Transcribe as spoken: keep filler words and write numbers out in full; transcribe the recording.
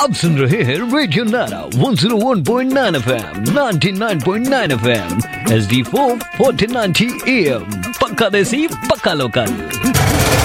आप सुन रहे हैं रेडियो नारा one zero one point nine FM, ninety nine point nine FM, H D four fourteen ninety am, पक्का देसी पक्का लोकल।